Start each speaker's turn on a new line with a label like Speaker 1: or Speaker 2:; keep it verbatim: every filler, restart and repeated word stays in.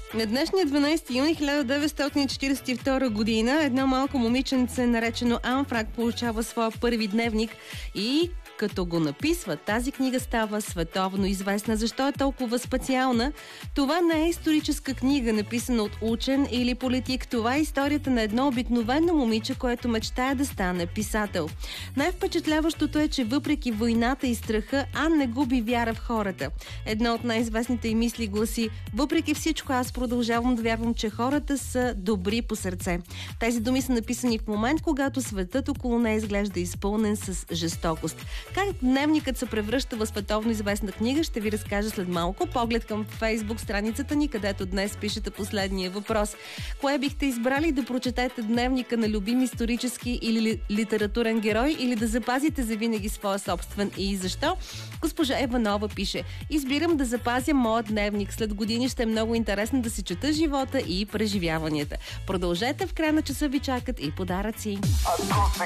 Speaker 1: На днешния дванайсети юни хиляда деветстотин четиридесет и втора година едно малко момиченце, наречено Анфрак, получава своя първи дневник и като го написва, тази книга става световно известна. Защо е толкова специална? Това не е историческа книга, написана от учен или политик. Това е историята на едно обикновено момиче, което мечтае да стане писател. Най-впечатляващото е, че въпреки войната и страха, Ан не губи вяра в хората. Едно от най-известните й мисли гласи: въпреки всичко, аз продължавам да вярвам, че хората са добри по сърце. Тези думи са написани в момент, когато светът около нея изглежда изпълнен с жестокост. Как дневникът се превръща в световно известна книга, ще ви разкажа след малко. Поглед към Фейсбук страницата ни, където днес пишете последния въпрос. Кое бихте избрали, да прочетете дневника на любим исторически или ли, литературен герой, или да запазите завинаги своя собствен, и защо? Госпожа Еванова пише: избирам да запазя моят дневник. След години ще е много интересно да си чета живота и преживяванията. Продължете, в края на часа ви чакат и подаръци.